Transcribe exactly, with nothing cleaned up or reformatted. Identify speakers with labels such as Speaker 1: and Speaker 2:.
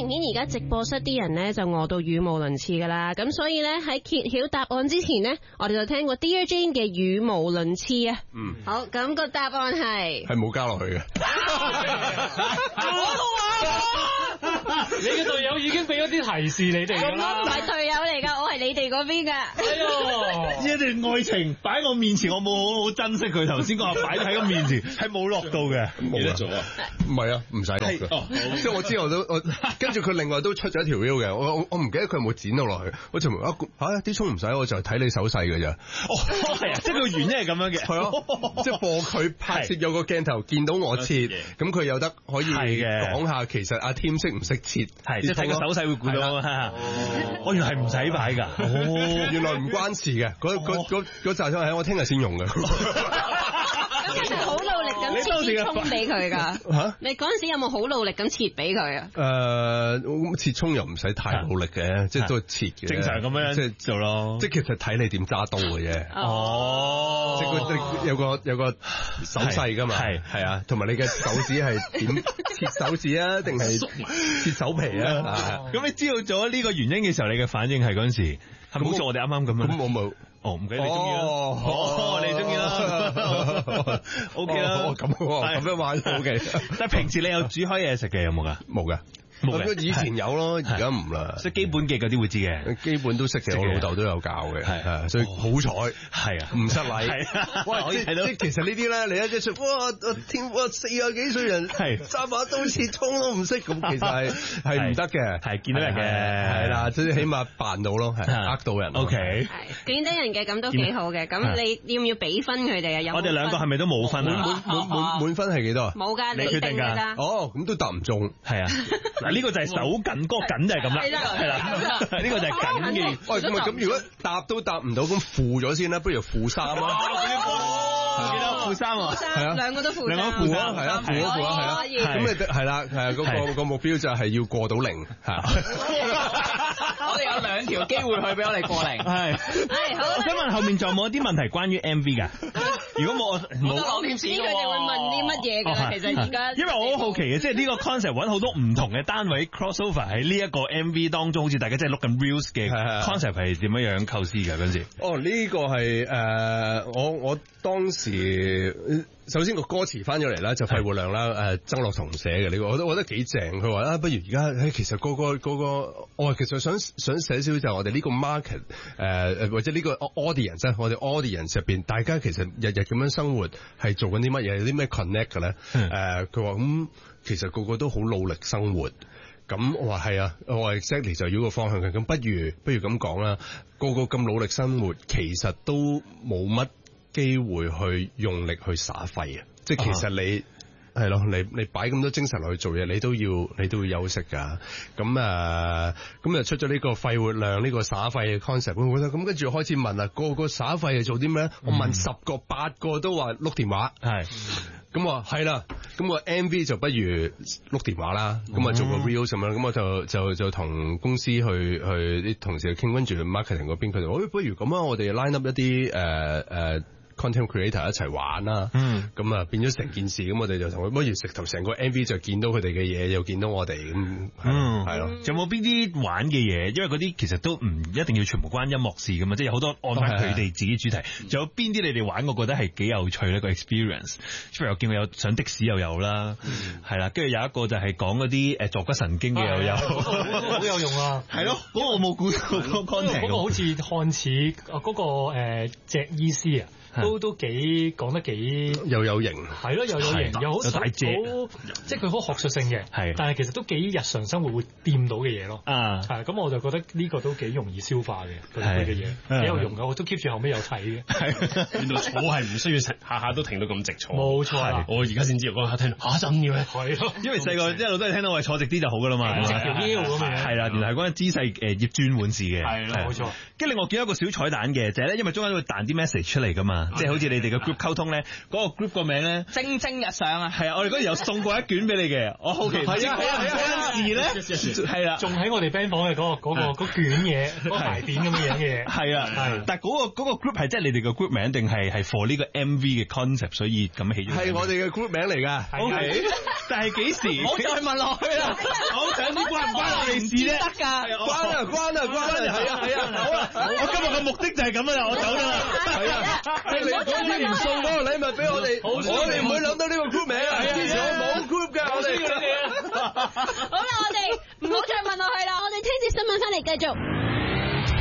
Speaker 1: 明顯而家直播室啲人咧就餓到語無倫次噶啦，咁所以咧喺揭曉答案之前呢，我哋就聽過 Dear Jane 嘅語無倫次啊。
Speaker 2: 嗯，
Speaker 1: 好，咁個答案係
Speaker 2: 係冇加落去嘅。
Speaker 3: 你嘅隊友已經俾咗啲提示你哋㗎啦。
Speaker 1: 我唔係隊友嚟噶，我係你哋嗰邊噶。
Speaker 3: 哎喲，
Speaker 4: 一段愛情擺喺我面前，我冇好好珍惜佢。頭先講話擺喺我面前，係冇落到嘅，
Speaker 2: 冇得做啊？唔係啊，唔使落嘅。即係我之後都我跟住佢另外都出咗一條 reel 嘅，我我我唔記得佢有冇剪到落去。我就啊嚇啲葱唔使，我就係睇你手勢嘅咋。
Speaker 4: 哦，係啊，即係個原因係咁樣嘅。
Speaker 2: 係啊，即係播佢拍攝有個鏡頭見到我切，咁佢有得可以講下其實阿 Tim 識唔識切，
Speaker 4: 係即係睇個手勢會估到。我原來係唔使擺㗎。
Speaker 2: 哦，原來唔關事嘅。嗰嗰嗰嗰扎葱係我聽日先用嘅。
Speaker 1: 咁其實好努力咁切啲葱俾佢㗎。嚇！你嗰陣時有冇好努力咁切俾佢啊？
Speaker 2: 誒，切葱又唔使太努力嘅，即係都係切嘅。
Speaker 4: 正常咁樣即係做咯。
Speaker 2: 即係其實睇你點揸刀嘅啫。
Speaker 4: 哦。
Speaker 2: 即係佢有個有個手勢㗎嘛。係係啊，同埋你嘅手指係點切手指啊，定係切手皮啊？
Speaker 4: 咁你知道咗呢個原因嘅時候，你嘅反應係嗰陣時係咪好似我哋啱啱咁樣？
Speaker 2: 咁我冇。
Speaker 4: 哦，唔緊要，你中意啦。哦，你中意啦。O K 啦。
Speaker 2: 咁咁樣玩 O K。
Speaker 4: 但係平時你有煮開嘢食嘅有冇㗎？
Speaker 2: 冇㗎。
Speaker 4: 冇嘅。
Speaker 2: 以前有咯，而家唔啦。
Speaker 4: 即係基本嘅嗰啲會知嘅，
Speaker 2: 基本都識嘅。我老豆都有教嘅，係所以好彩
Speaker 4: 係啊，
Speaker 2: 唔失禮。
Speaker 4: 係啊，
Speaker 2: 哇！即即其實呢啲咧，你一出哇天哇四廿幾歲人係揸把刀切葱都唔識，咁其實係係唔得嘅，
Speaker 4: 係見到人嘅，
Speaker 2: 係啦，即係起碼扮到咯，係呃到人。
Speaker 4: O K，
Speaker 1: 係見到人嘅咁都幾好嘅。咁你要唔要俾分佢哋啊？
Speaker 4: 我哋兩個係咪都冇分啊？
Speaker 2: 滿滿滿滿分係幾多啊？
Speaker 1: 冇㗎，
Speaker 4: 你決定㗎
Speaker 1: 㗎。
Speaker 2: 哦，咁都答唔中，
Speaker 4: 係啊。嗱呢個就係手緊，嗰個緊就係咁啦，係啦，呢個就係緊嘅。
Speaker 2: 喂，咁啊咁，如果答都答唔到，咁負咗先啦，不如負三啦。
Speaker 4: 記得負三啊，
Speaker 1: 係啊，兩個都負，
Speaker 2: 兩個負啊，係啊，負啊負啊，係啊。咁你係啦，係啊，嗰個個目標就係要過到零嚇。
Speaker 5: 我哋有兩條機會去俾我哋過零。
Speaker 4: 係，係好。我想問後面仲有冇一啲問題關於 M V 㗎？如果冇，冇
Speaker 1: 我唔知佢哋會問啲乜嘢㗎。其實而家
Speaker 4: 因為我好好奇嘅，即係呢個 concept 揾好多唔同嘅單位 crossover 喺呢一個 M V 當中，好似大家即係 look 緊 reels 嘅 concept 係點樣樣構思㗎嗰陣時？
Speaker 2: 哦，呢個係誒我我當時首先個歌詞翻咗嚟啦，就肺活量啦，誒曾樂彤寫嘅呢個，我都覺得幾正。佢話啊，不如而家誒其實個個個個，我其實想想寫少少就係我哋呢個 market 誒誒或者呢個 audience，我哋 audience 入邊大家其實日日咁樣生活係做緊啲乜嘢？有啲咩 connect 嘅咧？誒佢話咁其實個個都好努力生活。咁我話係啊，我話 exactly 就要個方向嘅。咁不如不如咁講啦，個個咁努力生活，其實都冇乜機會去用力去耍廢啊！即係其實你係咯，你你擺咁多精神落去做嘢，你都要你都要休息噶。咁啊，咁就出咗呢個肺活量呢個耍廢嘅 concept。我覺得咁跟住開始問啦，個個耍廢係做啲咩？嗯、我問十個八個都話碌電話係。咁我係啦，咁個 M V 就不如碌電話啦，咁啊做個 real 咁樣，咁我就就就同公司去去啲同事去傾，跟住 marketing 嗰邊佢哋話，誒不如咁啊，我哋 line up 一啲誒誒。呃呃content creator 一齊玩啦，嗯，咁啊變咗成件事，咁我哋就同佢不如食頭成個 M V 就見到佢哋嘅嘢，又見到我哋咁，嗯，係咯。
Speaker 4: 仲有冇邊啲玩嘅嘢？因為嗰啲其實都唔一定要全部關音樂事噶嘛，即係有好多安排佢哋自己主題。仲有邊啲你哋玩？我覺得係幾有趣呢個 experience。譬如我見過有上的士又有啦，係啦，跟住有一個就係講嗰啲誒坐骨神經嘅又有，
Speaker 3: 好有用啊！
Speaker 4: 係咯，嗰個我冇估到嗰個 content，
Speaker 3: 嗰個好似看似嗰個誒隻醫師啊。都都幾講得幾
Speaker 2: 又有型，
Speaker 3: 係咯，又有型，又好大隻，即係佢好學術性嘅，係，但係其實都幾日常生活會掂到嘅嘢咯。啊，係咁我就覺得呢個都幾容易消化嘅佢嘅嘢，幾有用嘅，我都 keep 住後尾有睇嘅。
Speaker 6: 係，原來坐係唔需要下下都停到咁直坐。
Speaker 3: 冇錯，
Speaker 6: 我而家先知，我下聽嚇真嘅咩？
Speaker 3: 係咯，
Speaker 4: 因為細個一路都係聽到話坐直啲就好噶啦嘛，
Speaker 3: 直條腰咁樣。係
Speaker 4: 啦，原來係嗰個姿勢誒要轉換事嘅。
Speaker 3: 係啦，冇錯。
Speaker 4: 跟住另外見到一個小彩蛋嘅就係咧，因為中間會彈啲 message 出嚟噶嘛。 嘛，即係好似你哋嘅 group 溝通咧，嗰個 group 個名咧，
Speaker 5: 蒸蒸日上啊，
Speaker 4: 係啊，我哋嗰時有送過一卷俾你嘅，我好奇，係啊係啊嗰陣時咧，係啦，
Speaker 3: 仲喺我哋 band 房嘅嗰個嗰個嗰卷嘢，嗰個牌匾咁樣嘅嘢，
Speaker 4: 係啊係，但係嗰個嗰個 group 係即係你哋嘅 group 名定係係 for 呢個 M V 嘅 concept， 所以咁起咗？
Speaker 2: 係我哋嘅 group 名嚟㗎。
Speaker 4: O K， 但係幾時？
Speaker 5: 唔好再問落去啦，
Speaker 4: 我想知關唔關我哋事咧？
Speaker 5: 得㗎，
Speaker 2: 關啊關啊關啊，係啊係啊，好啊！
Speaker 4: 我今日嘅目的就係咁啦，我走啦。
Speaker 2: 係啊，你嗰啲唔送嗰個禮物俾我哋，我哋唔會諗到呢個 group 名啊！之前我冇 group 㗎，我哋。
Speaker 1: 好啦，我哋唔好再問落去啦，我哋聽節新聞翻嚟繼續。